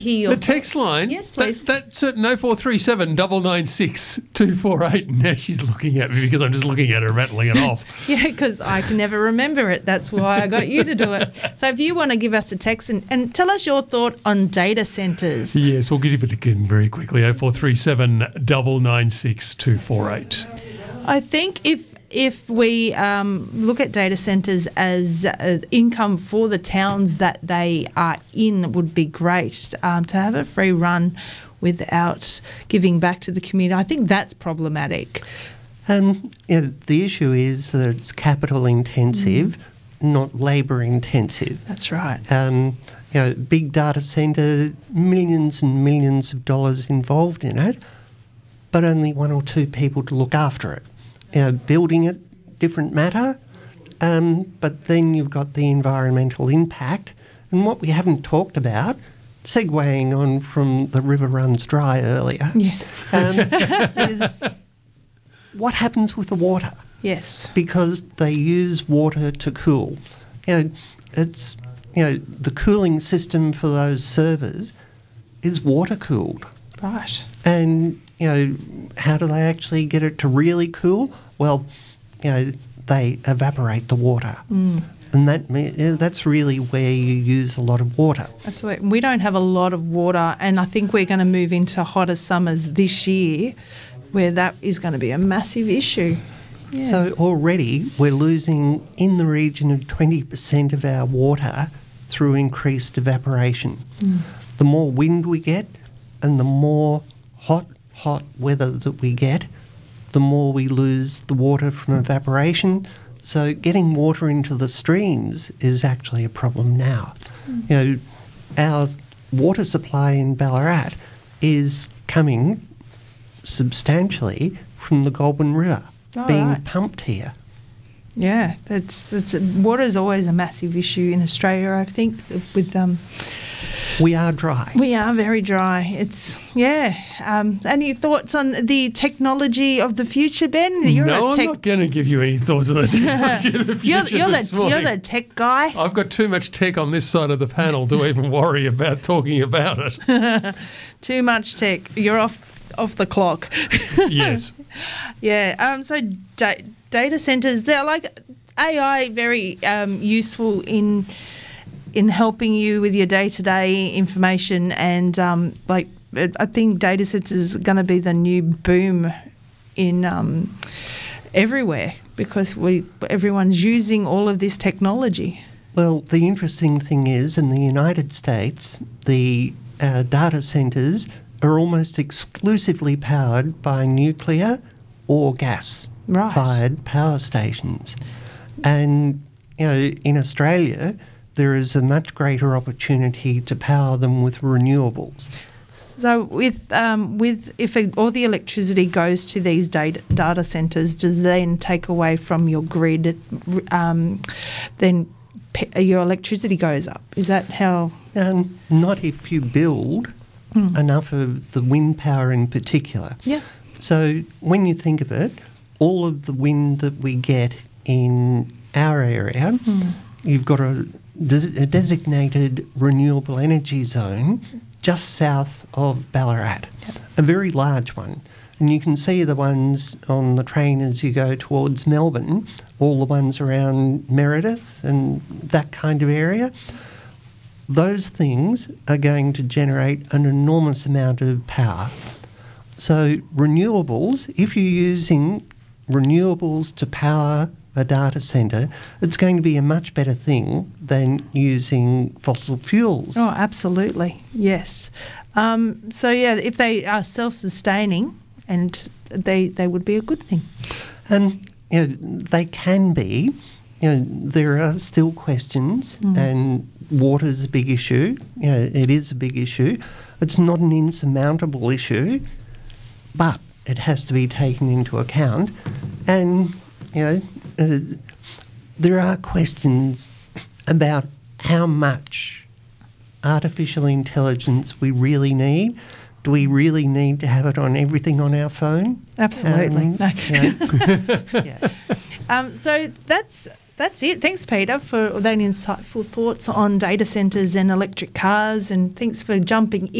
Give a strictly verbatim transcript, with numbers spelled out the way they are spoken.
The text line? Yes, please. That, that's at oh four three seven, nine nine six, two four eight. Now she's looking at me because I'm just looking at her rattling it off. Yeah, because I can never remember it. That's why I got you to do it. So if you want to give us a text and, and tell us your thought on data centres. Yes, we'll give it again very quickly. oh four three seven, nine nine six, two four eight. I think if if we um, look at data centres as uh, income for the towns that they are in, would be great. Um, to have a free run without giving back to the community, I think that's problematic. Um, yeah, the issue is that it's capital intensive, mm. not labour intensive. That's right. Um, you know, big data centre, millions and millions of dollars involved in it, but only one or two people to look after it. You know, building it, different matter, um, but then you've got the environmental impact. And what we haven't talked about, segueing on from the river runs dry earlier, yeah. um, is what happens with the water. Yes. Because they use water to cool. You know, it's, you know, the cooling system for those servers is water cooled. Right. And, you know, how do they actually get it to really cool? Well, you know, they evaporate the water. Mm. And that that's really where you use a lot of water. Absolutely. We don't have a lot of water, and I think we're going to move into hotter summers this year where that is going to be a massive issue. Yeah. So already we're losing in the region of twenty percent of our water through increased evaporation. Mm. The more wind we get and the more hot, hot weather that we get, the more we lose the water from evaporation. So getting water into the streams is actually a problem now. Mm. You know, our water supply in Ballarat is coming substantially from the Goulburn River, oh, being right. pumped here. Yeah, that's that's water is always a massive issue in Australia. I think with um, we are dry. We are very dry. It's yeah. Um, any thoughts on the technology of the future, Ben? You're no, a tech- I'm not going to give you any thoughts on the technology of the future. You're, you're, this the, morning. you're the tech guy. I've got too much tech on this side of the panel to even worry about talking about it. Too much tech. You're off off the clock. Yes. Yeah. Um. So da- data centers, they're like A I, very um, useful in in helping you with your day to day information, and um, like I think data centers is going to be the new boom in um, everywhere because we everyone's using all of this technology. Well, the interesting thing is, in the United States, the uh, data centres are almost exclusively powered by nuclear or gas-fired right. power stations. And, you know, in Australia, there is a much greater opportunity to power them with renewables. So with um, with if it, all the electricity goes to these data, data centres, does then take away from your grid, um, then pe- your electricity goes up? Is that how? Um, not if you build mm. enough of the wind power in particular. Yeah. So when you think of it, all of the wind that we get in our area, mm. you've got a, des- a designated renewable energy zone just south of Ballarat, yep. a very large one. And you can see the ones on the train as you go towards Melbourne, all the ones around Meredith and that kind of area. Those things are going to generate an enormous amount of power. So renewables, if you're using renewables to power a data centre, it's going to be a much better thing than using fossil fuels. Oh, absolutely, yes. Um, so, yeah, if they are self-sustaining, and they they would be a good thing. And you know, they can be. You know, there are still questions, mm. and water's a big issue. You know, it is a big issue. It's not an insurmountable issue, but it has to be taken into account. And, you know, uh, there are questions about how much artificial intelligence we really need. Do we really need to have it on everything on our phone? Absolutely. Um, no. yeah. yeah. Um, so that's that's it. Thanks, Peter, for those insightful thoughts on data centres and electric cars, and thanks for jumping